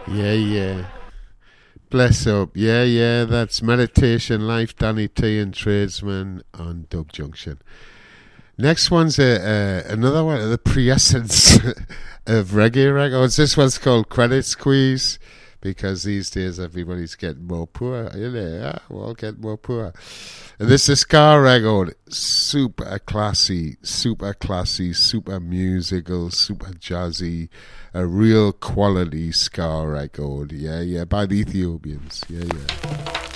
Yeah, yeah. Bless up. Yeah, yeah. That's Meditation Life, Danny T and Tradesman on Dub Junction. Next one's another one of the pre-essence of reggae records. This one's called Credit Squeeze because these days everybody's getting more poor. You know, yeah, we're all getting more poor. And this is Ska record. Super classy, super musical, super jazzy. A real quality ska record. Yeah, yeah. By the Ethiopians. Yeah, yeah.